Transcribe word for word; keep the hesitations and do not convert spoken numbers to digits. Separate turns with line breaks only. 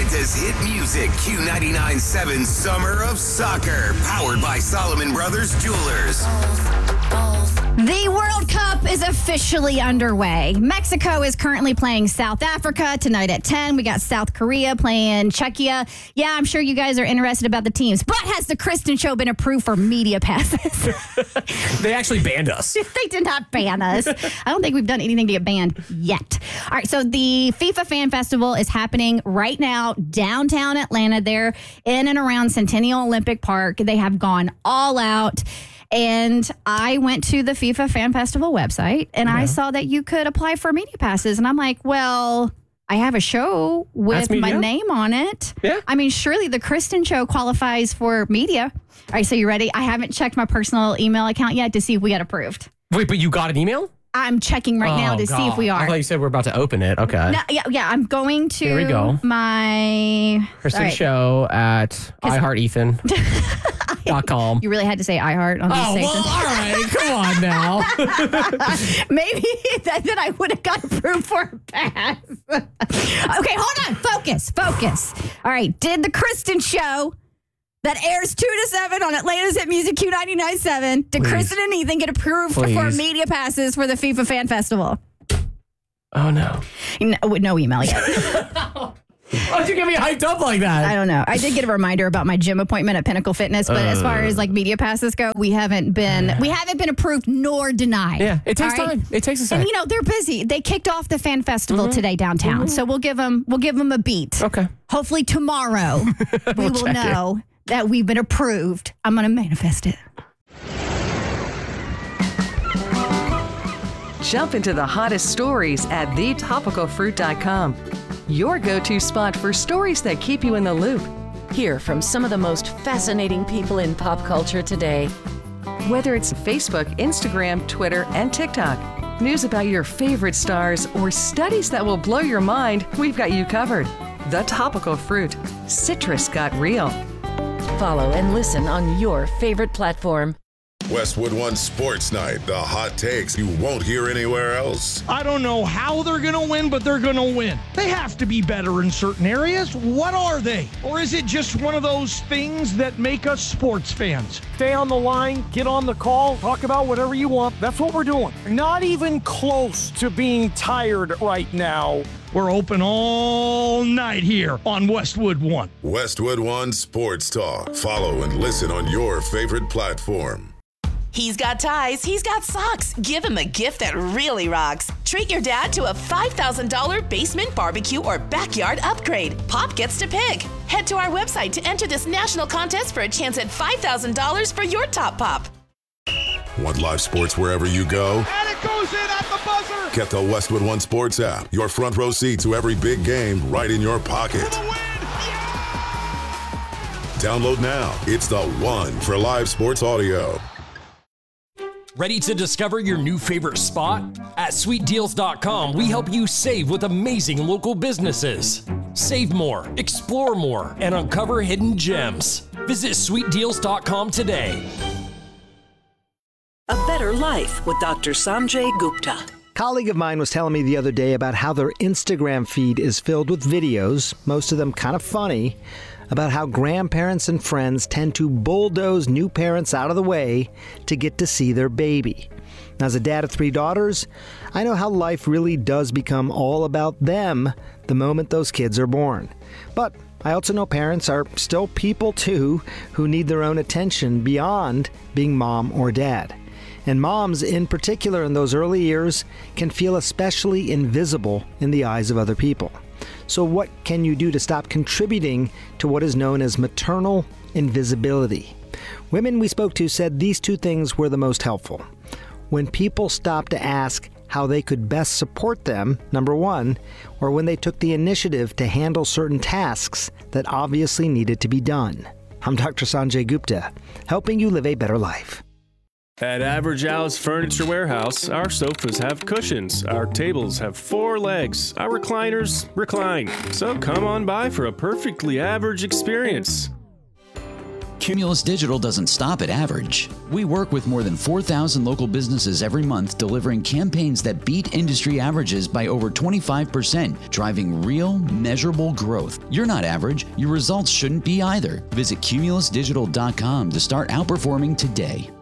Atlanta's hit music, Q ninety-nine point seven Summer of Soccer, powered by Solomon Brothers Jewelers.
The World Cup is officially underway. Mexico is currently playing South Africa tonight at ten. We got South Korea playing Czechia. Yeah, I'm sure you guys are interested about the teams. But has the Kristen Show been approved for media passes?
They actually banned us.
They did not ban us. I don't think we've done anything to get banned yet. All right, so the FIFA Fan Festival is happening right now downtown Atlanta. They're in and around Centennial Olympic Park. They have gone all out. And I went to the FIFA Fan Festival website, and yeah. I saw that you could apply for media passes. And I'm like, well, I have a show with my name on it.
Yeah.
I mean, surely the Kristen Show qualifies for media. All right, so you ready? I haven't checked my personal email account yet to see if we got approved.
Wait, but you got an email?
I'm checking right oh, now to
God.
see if we are.
I thought you said we're about to open it. Okay.
No, yeah, yeah, I'm going to
Here we go.
my...
Kristen
right.
Show at i heart ethan dot com.
You really had to say iHeart on this
oh,
station.
Well, all right. Come on now.
Maybe that, then I would have got approved for a pass. Okay, hold on. Focus. Focus. All right. Did the Kristen Show that airs two to seven on Atlanta's Hit Music Q ninety-nine point seven. Did Please. Kristen and Ethan get approved Please. for media passes for the FIFA Fan Festival?
Oh, no.
No, no email yet.
Why'd you get me hyped up like that?
I don't know. I did get a reminder about my gym appointment at Pinnacle Fitness, but uh, as far as like media passes go, we haven't been we haven't been approved nor denied.
Yeah, it takes
right?
time. It takes a second.
And you know they're busy. They kicked off the fan festival
mm-hmm.
today downtown,
mm-hmm.
so we'll give them we'll give them a beat.
Okay.
Hopefully tomorrow we
we'll
will know
it.
that we've been approved. I'm going to manifest it.
Jump into the hottest stories at the topical fruit dot com. Your go-to spot for stories that keep you in the loop.
Hear from some of the most fascinating people in pop culture today.
Whether it's Facebook, Instagram, Twitter, and TikTok, news about your favorite stars, or studies that will blow your mind, we've got you covered. The Topical Fruit. Citrus got real.
Follow and listen on your favorite platform.
Westwood One Sports Night, the hot takes you won't hear anywhere else.
I don't know how they're going to win, but they're going to win. They have to be better in certain areas. What are they? Or is it just one of those things that make us sports fans? Stay on the line, get on the call, talk about whatever you want. That's what we're doing. Not even close to being tired right now. We're open all night here on Westwood One.
Westwood One Sports Talk. Follow and listen on your favorite platform.
He's got ties, he's got socks. Give him a gift that really rocks. Treat your dad to a five thousand dollars basement barbecue or backyard upgrade. Pop gets to pick. Head to our website to enter this national contest for a chance at five thousand dollars for your top pop.
Want live sports wherever you go?
And it goes in at the buzzer.
Get the Westwood One Sports app. Your front row seat to every big game right in your pocket.
For the win. Yeah!
Download now. It's the one for live sports audio.
Ready to discover your new favorite spot? At sweet deals dot com, we help you save with amazing local businesses. Save more, explore more, and uncover hidden gems. Visit sweet deals dot com today.
A Better Life with Doctor Sanjay Gupta.
A colleague of mine was telling me the other day about how their Instagram feed is filled with videos, most of them kind of funny, about how grandparents and friends tend to bulldoze new parents out of the way to get to see their baby. Now, as a dad of three daughters, I know how life really does become all about them the moment those kids are born. But I also know parents are still people too who need their own attention beyond being mom or dad. And moms, in particular in those early years, can feel especially invisible in the eyes of other people. So what can you do to stop contributing to what is known as maternal invisibility? Women we spoke to said these two things were the most helpful. When people stopped to ask how they could best support them, number one, or when they took the initiative to handle certain tasks that obviously needed to be done. I'm Doctor Sanjay Gupta, helping you live a better life.
At Average Al's Furniture Warehouse, our sofas have cushions, our tables have four legs, our recliners recline. So come on by for a perfectly average experience.
Cumulus Digital doesn't stop at average. We work with more than four thousand local businesses every month, delivering campaigns that beat industry averages by over twenty-five percent, driving real, measurable growth. You're not average. Your results shouldn't be either. Visit cumulus digital dot com to start outperforming today.